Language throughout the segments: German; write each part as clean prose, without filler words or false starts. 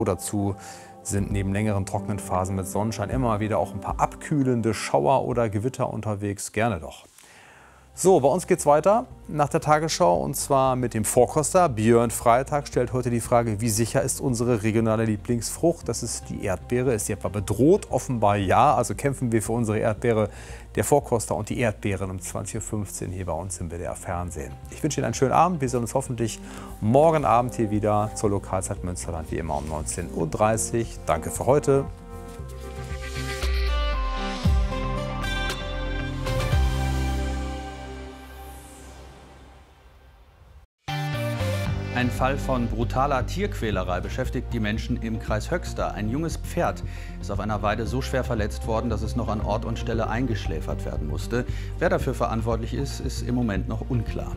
Dazu sind neben längeren trockenen Phasen mit Sonnenschein immer wieder auch ein paar abkühlende Schauer oder Gewitter unterwegs. Gerne doch. So, bei uns geht's weiter nach der Tagesschau und zwar mit dem Vorkoster. Björn Freitag stellt heute die Frage, wie sicher ist unsere regionale Lieblingsfrucht? Das ist die Erdbeere. Ist sie etwa bedroht? Offenbar ja. Also kämpfen wir für unsere Erdbeere. Der Vorkoster und die Erdbeeren um 20:15 Uhr hier bei uns im WDR Fernsehen. Ich wünsche Ihnen einen schönen Abend. Wir sehen uns hoffentlich morgen Abend hier wieder zur Lokalzeit Münsterland, wie immer um 19:30 Uhr. Danke für heute. Ein Fall von brutaler Tierquälerei beschäftigt die Menschen im Kreis Höxter. Ein junges Pferd ist auf einer Weide so schwer verletzt worden, dass es noch an Ort und Stelle eingeschläfert werden musste. Wer dafür verantwortlich ist, ist im Moment noch unklar.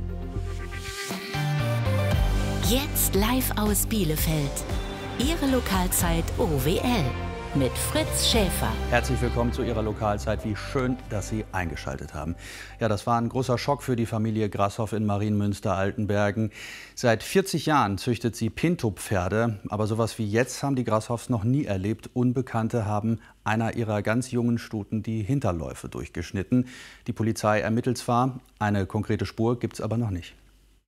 Jetzt live aus Bielefeld. Ihre Lokalzeit OWL mit Fritz Schäfer. Herzlich willkommen zu Ihrer Lokalzeit. Wie schön, dass Sie eingeschaltet haben. Ja, das war ein großer Schock für die Familie Grasshoff in Marienmünster-Altenbergen. Seit 40 Jahren züchtet sie Pinto-Pferde. Aber sowas wie jetzt haben die Grasshoffs noch nie erlebt. Unbekannte haben einer ihrer ganz jungen Stuten die Hinterläufe durchgeschnitten. Die Polizei ermittelt zwar, eine konkrete Spur gibt es aber noch nicht.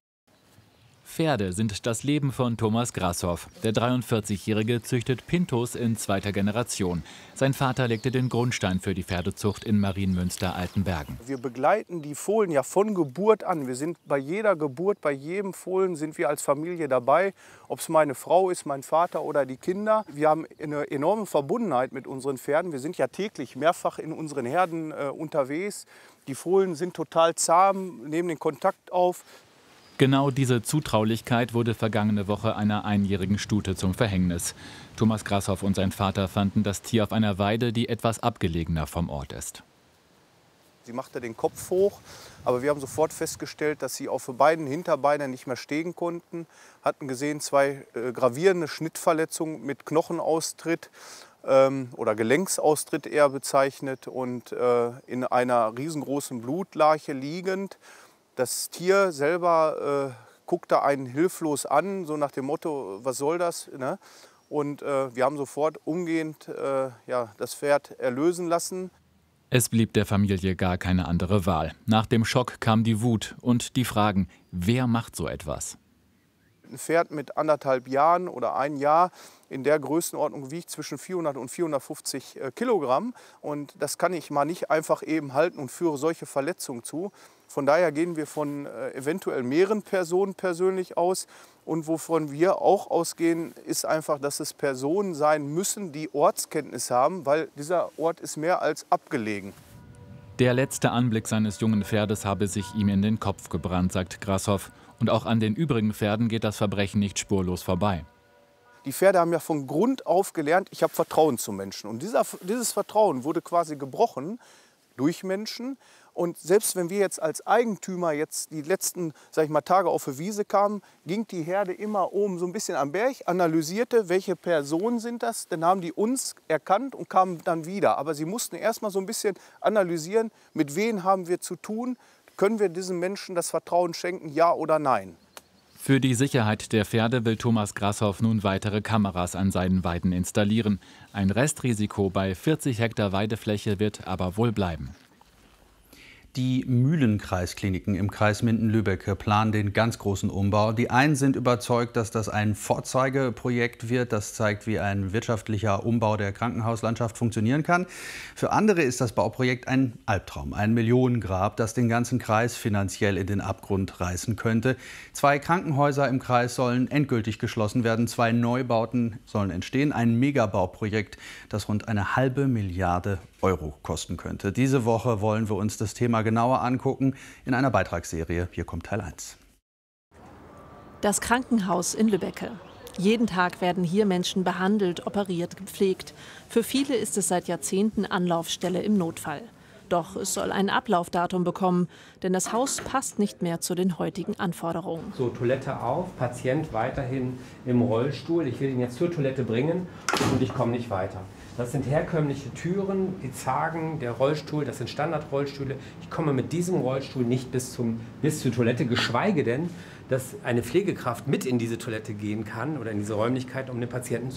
Pferde sind das Leben von Thomas Grasshoff. Der 43-Jährige züchtet Pintos in zweiter Generation. Sein Vater legte den Grundstein für die Pferdezucht in Marienmünster-Altenbergen. Wir begleiten die Fohlen ja von Geburt an. Wir sind bei jeder Geburt, bei jedem Fohlen sind wir als Familie dabei. Ob es meine Frau ist, mein Vater oder die Kinder. Wir haben eine enorme Verbundenheit mit unseren Pferden. Wir sind ja täglich mehrfach in unseren Herden unterwegs. Die Fohlen sind total zahm, nehmen den Kontakt auf. Genau diese Zutraulichkeit wurde vergangene Woche einer einjährigen Stute zum Verhängnis. Thomas Grasshoff und sein Vater fanden das Tier auf einer Weide, die etwas abgelegener vom Ort ist. Sie machte den Kopf hoch, aber wir haben sofort festgestellt, dass sie auf beiden Hinterbeinen nicht mehr stehen konnten. Hatten gesehen 2 gravierende Schnittverletzungen mit Knochenaustritt oder Gelenksaustritt eher bezeichnet und in einer riesengroßen Blutlache liegend. Das Tier selber guckte einen hilflos an, so nach dem Motto, was soll das? Ne? Und wir haben sofort umgehend das Pferd erlösen lassen. Es blieb der Familie gar keine andere Wahl. Nach dem Schock kam die Wut und die Fragen, wer macht so etwas? Ein Pferd mit 1,5 Jahren oder 1 Jahr in der Größenordnung wiegt zwischen 400 und 450 Kilogramm. Und das kann ich mal nicht einfach eben halten und führe solche Verletzungen zu. Von daher gehen wir von eventuell mehreren Personen persönlich aus. Und wovon wir auch ausgehen, ist einfach, dass es Personen sein müssen, die Ortskenntnis haben, weil dieser Ort ist mehr als abgelegen. Der letzte Anblick seines jungen Pferdes habe sich ihm in den Kopf gebrannt, sagt Grasshoff. Und auch an den übrigen Pferden geht das Verbrechen nicht spurlos vorbei. Die Pferde haben ja von Grund auf gelernt, ich habe Vertrauen zu Menschen. Und dieses Vertrauen wurde quasi gebrochen durch Menschen. Und selbst wenn wir jetzt als Eigentümer jetzt die letzten, sag ich mal, Tage auf die Wiese kamen, ging die Herde immer oben so ein bisschen am Berg, analysierte, welche Personen sind das. Dann haben die uns erkannt und kamen dann wieder. Aber sie mussten erst mal so ein bisschen analysieren, mit wem haben wir zu tun. Können wir diesen Menschen das Vertrauen schenken, ja oder nein? Für die Sicherheit der Pferde will Thomas Grasshoff nun weitere Kameras an seinen Weiden installieren. Ein Restrisiko bei 40 Hektar Weidefläche wird aber wohl bleiben. Die Mühlenkreiskliniken im Kreis Minden-Lübbecke planen den ganz großen Umbau. Die einen sind überzeugt, dass das ein Vorzeigeprojekt wird. Das zeigt, wie ein wirtschaftlicher Umbau der Krankenhauslandschaft funktionieren kann. Für andere ist das Bauprojekt ein Albtraum, ein Millionengrab, das den ganzen Kreis finanziell in den Abgrund reißen könnte. 2 Krankenhäuser im Kreis sollen endgültig geschlossen werden. 2 Neubauten sollen entstehen. Ein Megabauprojekt, das rund 1,5 Milliarde Euro kosten könnte. Diese Woche wollen wir uns das Thema genauer angucken in einer Beitragsserie. Hier kommt Teil 1. Das Krankenhaus in Lübbecke. Jeden Tag werden hier Menschen behandelt, operiert, gepflegt. Für viele ist es seit Jahrzehnten Anlaufstelle im Notfall. Doch es soll ein Ablaufdatum bekommen, denn das Haus passt nicht mehr zu den heutigen Anforderungen. So, Toilette auf, Patient weiterhin im Rollstuhl. Ich will ihn jetzt zur Toilette bringen und ich komme nicht weiter. Das sind herkömmliche Türen, die Zagen, der Rollstuhl, das sind Standardrollstühle. Ich komme mit diesem Rollstuhl nicht bis zur Toilette, geschweige denn, dass eine Pflegekraft mit in diese Toilette gehen kann oder in diese Räumlichkeit, um den Patienten zu